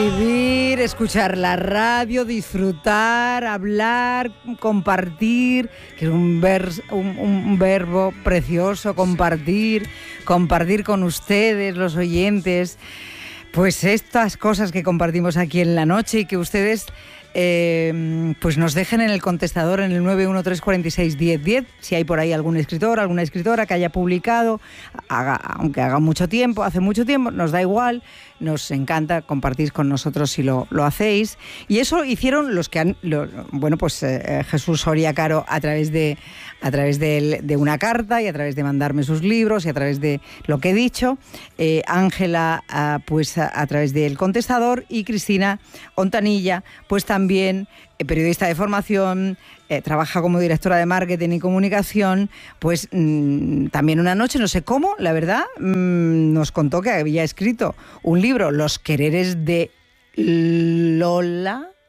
Vivir, escuchar la radio, disfrutar, hablar, compartir, que es un verbo precioso, compartir con ustedes, los oyentes, pues estas cosas que compartimos aquí en la noche y que ustedes pues nos dejen en el contestador en el 913461010, si hay por ahí algún escritor, alguna escritora que haya publicado, aunque haga mucho tiempo, hace mucho tiempo, nos da igual, nos encanta compartir con nosotros si lo hacéis. Y eso hicieron los que han, Jesús Soria Caro a través de una carta y a través de mandarme sus libros y a través de lo que he dicho, Ángela pues a través del contestador, y Cristina Ontanilla pues también periodista de formación, trabaja como directora de marketing y comunicación, pues también una noche, no sé cómo, la verdad, nos contó que había escrito un libro, Los quereres de Lola,